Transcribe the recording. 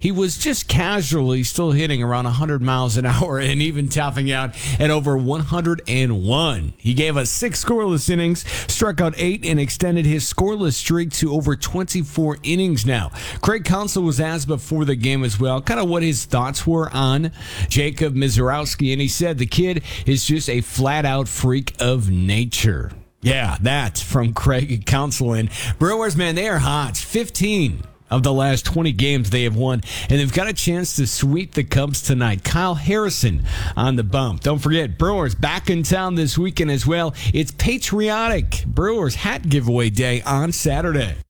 he was just casually still hitting around 100 miles an hour and even topping out at over 101. He gave us 6 scoreless innings, struck out 8, and extended his scoreless streak to over 24 innings now. Craig Counsell was asked before the game as well kind of what his thoughts were on Jacob Misiorowski, and he said the kid is just a flat-out freak of nature. Yeah, that's from Craig Counsell. And Brewers, man, they are hot. 15 of the last 20 games they have won, and they've got a chance to sweep the Cubs tonight. Kyle Harrison on the bump. Don't forget, Brewers back in town this weekend as well. It's patriotic Brewers hat giveaway day on Saturday.